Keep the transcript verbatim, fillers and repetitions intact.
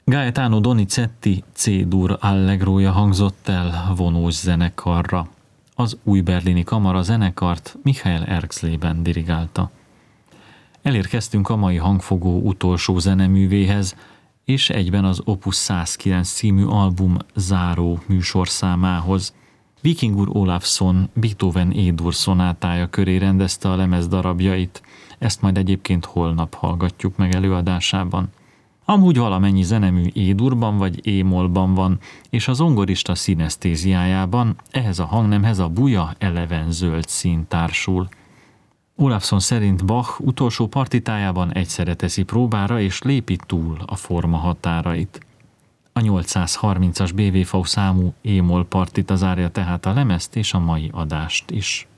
Gaetano Donizetti C-dur allegrója hangzott el vonós zenekarra. Az új berlini kamara zenekart Michael Erxleben dirigálta. Elérkeztünk a mai hangfogó utolsó zeneművéhez, és egyben az Opus százkilenc című album záró műsorszámához. Viking úr Olafsson Beethoven E-dur szonátája köré rendezte a lemez darabjait, ezt majd egyébként holnap hallgatjuk meg előadásában. Amúgy valamennyi zenemű E-durban vagy E-mollban van, és a zongorista szinesztéziájában ehhez a hangnemhez a buja eleven zöld szín társul. Olafsson szerint Bach utolsó partitájában egyszerre teszi próbára és lépi túl a forma határait. A nyolcszázharmincas bé vé vé számú E-moll partita zárja tehát a lemezt és a mai adást is.